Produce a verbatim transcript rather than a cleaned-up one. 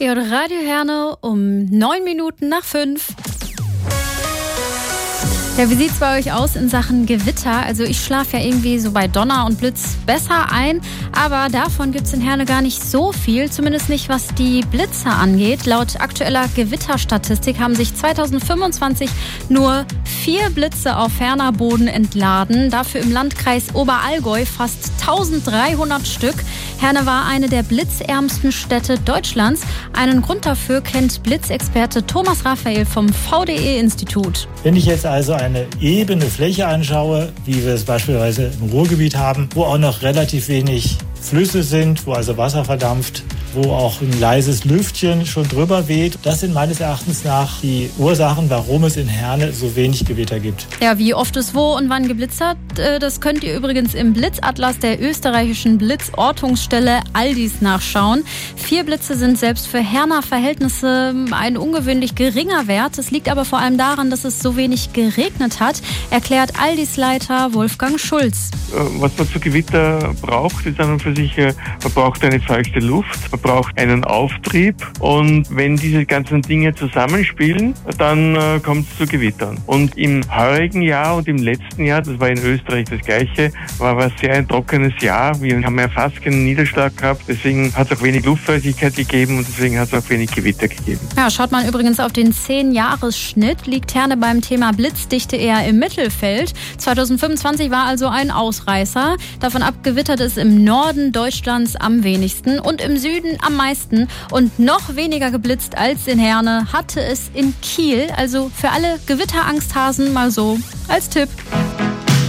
Ja, Radio Herne um neun Minuten nach fünf. Ja, wie sieht's bei euch aus in Sachen Gewitter? Also ich schlafe ja irgendwie so bei Donner und Blitz besser ein, aber davon gibt's in Herne gar nicht so viel, zumindest nicht was die Blitze angeht. Laut aktueller Gewitterstatistik haben sich zweitausendfünfundzwanzig nur vier Blitze auf Herner Boden entladen, dafür im Landkreis Oberallgäu fast dreizehnhundert Stück. Herne war eine der blitzärmsten Städte Deutschlands. Einen Grund dafür kennt Blitzexperte Thomas Raphael vom V D E-Institut. Wenn ich jetzt also eine ebene Fläche anschaue, wie wir es beispielsweise im Ruhrgebiet haben, wo auch noch relativ wenig Flüsse sind, wo also Wasser verdampft, wo auch ein leises Lüftchen schon drüber weht. Das sind meines Erachtens nach die Ursachen, warum es in Herne so wenig Gewitter gibt. Ja, wie oft es wo und wann geblitzt hat, das könnt ihr übrigens im Blitzatlas der österreichischen Blitzortungsstelle Aldis nachschauen. Vier Blitze sind selbst für Herner Verhältnisse ein ungewöhnlich geringer Wert. Es liegt aber vor allem daran, dass es so wenig geregnet hat, erklärt Aldis Leiter Wolfgang Schulz. Was man zu Gewitter braucht, ist an und für sich, man braucht eine feuchte Luft, man braucht einen Auftrieb, und wenn diese ganzen Dinge zusammenspielen, dann äh, kommt es zu Gewittern. Und im heurigen Jahr und im letzten Jahr, das war in Österreich das Gleiche, war aber sehr ein trockenes Jahr. Wir haben ja fast keinen Niederschlag gehabt, deswegen hat es auch wenig Luftfeuchtigkeit gegeben und deswegen hat es auch wenig Gewitter gegeben. Ja, schaut man übrigens auf den zehn-Jahres-Schnitt, liegt Herne beim Thema Blitzdichte eher im Mittelfeld. zweitausendfünfundzwanzig war also ein Ausreißer. Davon ab gewittert es im Norden Deutschlands am wenigsten und im Süden am meisten. Und noch weniger geblitzt als in Herne hatte es in Kiel. Also für alle Gewitterangsthasen mal so als Tipp.